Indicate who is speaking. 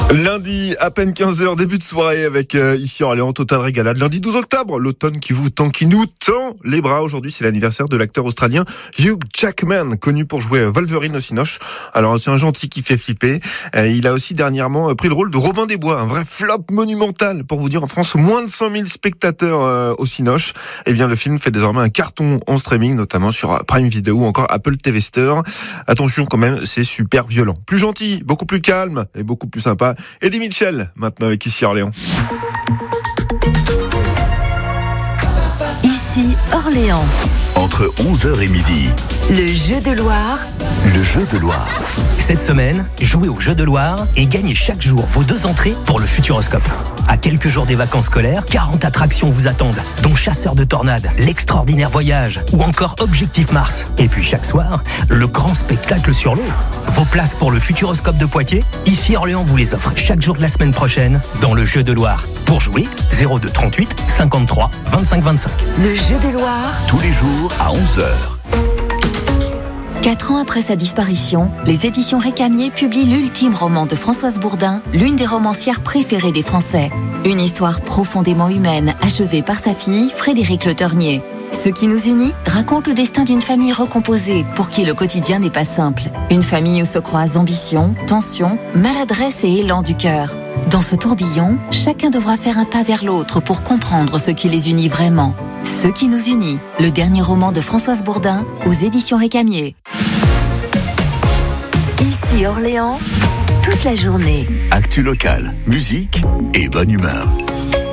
Speaker 1: Lundi, à peine 15h, début de soirée avec ici Orléans, Total Régalade. Lundi 12 octobre, l'automne qui nous tend les bras. Aujourd'hui, c'est l'anniversaire de l'acteur australien Hugh Jackman, connu pour jouer Wolverine au Cinoche. Alors, c'est un gentil qui fait flipper. Il a aussi dernièrement pris le rôle de Robin des Bois, un vrai flop monumental. Pour vous dire, en France, moins de 100 000 spectateurs au Cinoche. Eh bien, le film fait désormais un carton en streaming, notamment sur Prime Video ou encore Apple TV Store. Attention quand même, c'est super violent. Plus gentil, beaucoup plus calme et beaucoup plus sympa. Eddie Mitchell, maintenant avec ici Orléans.
Speaker 2: Ici Orléans.
Speaker 3: Entre 11h et midi.
Speaker 2: Le jeu de Loire.
Speaker 3: Le jeu de Loire.
Speaker 4: Cette semaine, jouez au jeu de Loire et gagnez chaque jour vos 2 entrées pour le Futuroscope. À quelques jours des vacances scolaires, 40 attractions vous attendent, dont Chasseurs de tornades, l'extraordinaire voyage ou encore Objectif Mars. Et puis chaque soir, le grand spectacle sur l'eau. Vos places pour le Futuroscope de Poitiers, ici Orléans vous les offre chaque jour de la semaine prochaine dans le jeu de Loire. Pour jouer, 02 38 53 25 25.
Speaker 2: Le jeu de Loire.
Speaker 3: Tous les jours à 11h.
Speaker 5: 4 ans après sa disparition, les éditions Récamier publient l'ultime roman de Françoise Bourdin, l'une des romancières préférées des Français. Une histoire profondément humaine, achevée par sa fille, Frédérique Le Ternier. Ce qui nous unit raconte le destin d'une famille recomposée, pour qui le quotidien n'est pas simple. Une famille où se croisent ambition, tension, maladresse et élan du cœur. Dans ce tourbillon, chacun devra faire un pas vers l'autre pour comprendre ce qui les unit vraiment. Ce qui nous unit, le dernier roman de Françoise Bourdin, aux éditions Récamier.
Speaker 2: Ici Orléans, toute la journée.
Speaker 3: Actu locale, musique et bonne humeur.